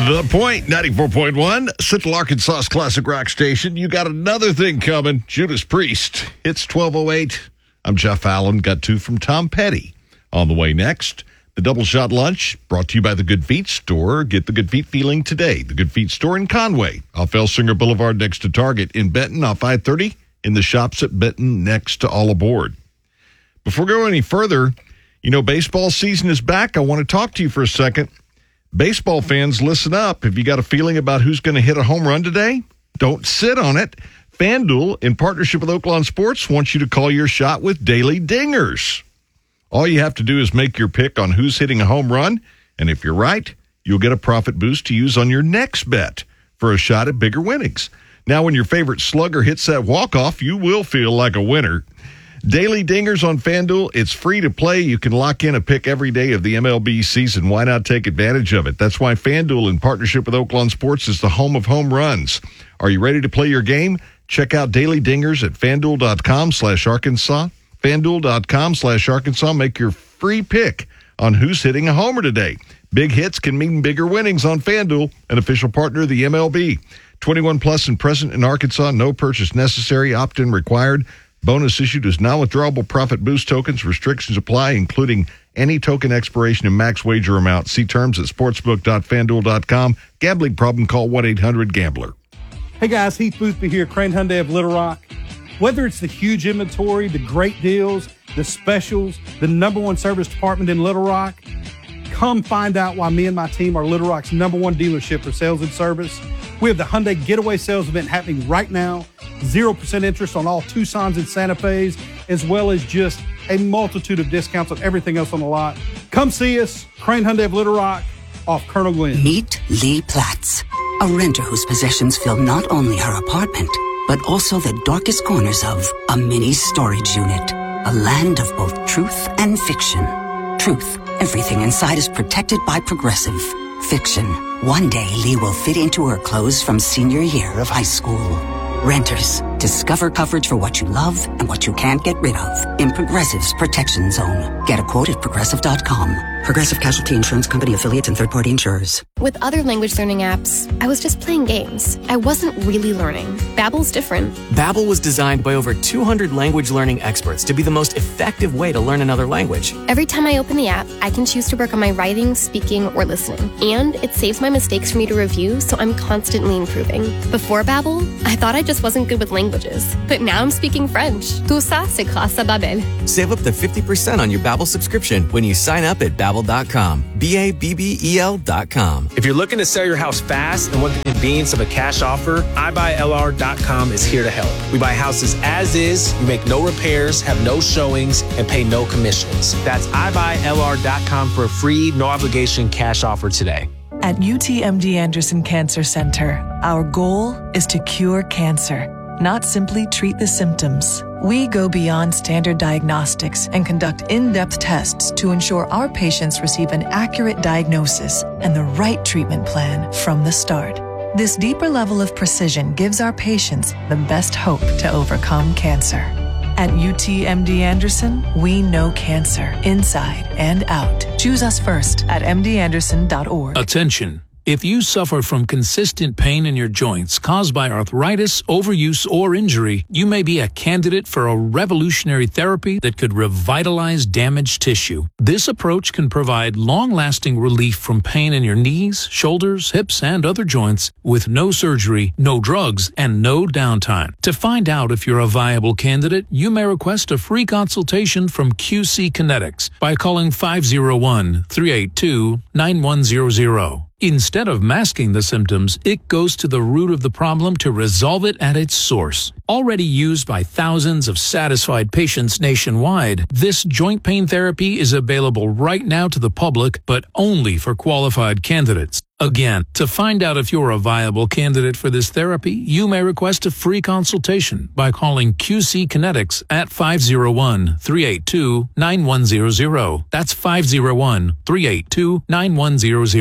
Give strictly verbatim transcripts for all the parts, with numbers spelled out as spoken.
The Point, ninety-four point one, Central Arkansas's classic rock station. You got another thing coming. Judas Priest. It's twelve oh eight. I'm Jeff Allen. Got two from Tom Petty. On the way next, the Double Shot Lunch, brought to you by the Good Feet Store. Get the Good Feet feeling today. The Good Feet Store in Conway, off Elsinger Boulevard next to Target. In Benton, off I thirty, in the shops at Benton next to All Aboard. Before we go any further, you know, baseball season is back. I want to talk to you for a second. Baseball fans, listen up. Have you got a feeling about who's going to hit a home run today? Don't sit on it. FanDuel, in partnership with Oaklawn Sports, wants you to call your shot with Daily Dingers. All you have to do is make your pick on who's hitting a home run, and if you're right, you'll get a profit boost to use on your next bet for a shot at bigger winnings. Now, when your favorite slugger hits that walk-off, you will feel like a winner. Daily Dingers on FanDuel, it's free to play. You can lock in a pick every day of the M L B season. Why not take advantage of it? That's why FanDuel, in partnership with Oaklawn Sports, is the home of home runs. Are you ready to play your game? Check out Daily Dingers at FanDuel.com slash Arkansas. FanDuel.com slash Arkansas. Make your free pick on who's hitting a homer today. Big hits can mean bigger winnings on FanDuel, an official partner of the M L B. twenty-one plus and present in Arkansas. No purchase necessary. Opt-in required. Bonus issued as non-withdrawable profit boost tokens. Restrictions apply, including any token expiration and max wager amount. See terms at sportsbook dot fan duel dot com. Gambling problem? Call one eight hundred gambler. Hey guys, Heath Boothby here, Crane Hyundai of Little Rock. Whether it's the huge inventory, the great deals, the specials, the number one service department in Little Rock, come find out why me and my team are Little Rock's number one dealership for sales and service. We have the Hyundai Getaway Sales Event happening right now. zero percent interest on all Tucsons and Santa Fe's, as well as just a multitude of discounts on everything else on the lot. Come see us, Crane Hyundai of Little Rock, off Colonel Glenn. Meet Lee Platts, a renter whose possessions fill not only her apartment, but also the darkest corners of a mini storage unit. A land of both truth and fiction. Truth, everything inside is protected by Progressive. Fiction, one day Lee will fit into her clothes from senior year of high school. Renters, discover coverage for what you love and what you can't get rid of in Progressive's Protection Zone. Get a quote at progressive dot com. Progressive Casualty Insurance Company affiliates and third-party insurers. With other language learning apps, I was just playing games. I wasn't really learning. Babbel's different. Babbel was designed by over two hundred language learning experts to be the most effective way to learn another language. Every time I open the app, I can choose to work on my writing, speaking, or listening. And it saves my mistakes for me to review, so I'm constantly improving. Before Babbel, I thought I just wasn't good with languages. But now I'm speaking French. Tout ça, c'est grâce à Babbel. Save up to fifty percent on your Babbel subscription when you sign up at Babbel dot com. B A B B E L dot com. If you're looking to sell your house fast and want the convenience of a cash offer, I buy L R dot com is here to help. We buy houses as is, we make no repairs, have no showings, and pay no commissions. That's I buy L R dot com for a free, no obligation cash offer today. At U T M D Anderson Cancer Center, our goal is to cure cancer, not simply treat the symptoms. We go beyond standard diagnostics and conduct in-depth tests to ensure our patients receive an accurate diagnosis and the right treatment plan from the start. This deeper level of precision gives our patients the best hope to overcome cancer. At U T M D Anderson, we know cancer inside and out. Choose us first at m d anderson dot org. Attention. If you suffer from consistent pain in your joints caused by arthritis, overuse, or injury, you may be a candidate for a revolutionary therapy that could revitalize damaged tissue. This approach can provide long-lasting relief from pain in your knees, shoulders, hips, and other joints with no surgery, no drugs, and no downtime. To find out if you're a viable candidate, you may request a free consultation from Q C Kinetics by calling five oh one, three eight two, nine one zero zero. Instead of masking the symptoms, it goes to the root of the problem to resolve it at its source. Already used by thousands of satisfied patients nationwide, this joint pain therapy is available right now to the public, but only for qualified candidates. Again, to find out if you're a viable candidate for this therapy, you may request a free consultation by calling Q C Kinetics at five oh one, three eight two, nine one zero zero. That's five oh one, three eight two, nine one zero zero.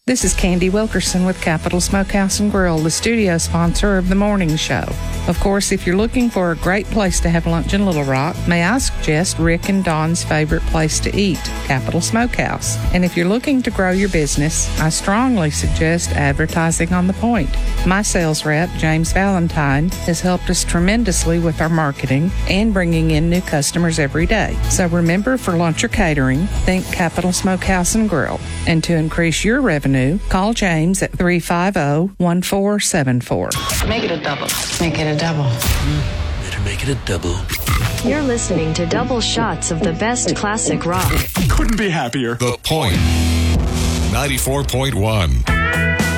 This is Candy Wilkerson with Capital Smokehouse and Grill, the studio sponsor of the morning show. Of course, if you're looking for a great place to have lunch in Little Rock, may I suggest Rick and Don's favorite place to eat, Capital Smokehouse. And if you're looking to grow your business, I strongly suggest advertising on the point. My sales rep, James Valentine, has helped us tremendously with our marketing and bringing in new customers every day. So remember, for lunch or catering, think Capital Smokehouse and Grill. And to increase your revenue, call James at three five zero, one four seven four. Make it a double. Make it a double. Mm, better make it a double. You're listening to Double Shots of the best classic rock. Couldn't be happier. The Point. ninety-four point one.